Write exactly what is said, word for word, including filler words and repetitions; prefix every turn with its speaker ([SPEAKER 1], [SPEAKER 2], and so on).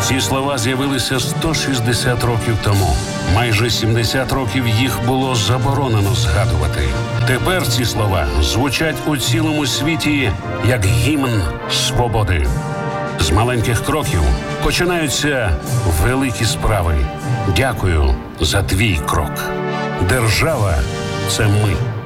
[SPEAKER 1] Ці слова з'явилися сто шістдесят років тому. Майже сімдесят років їх було заборонено згадувати. Тепер ці слова звучать у цілому світі як гімн свободи. З маленьких кроків починаються великі справи. Дякую за твій крок. Держава – це ми.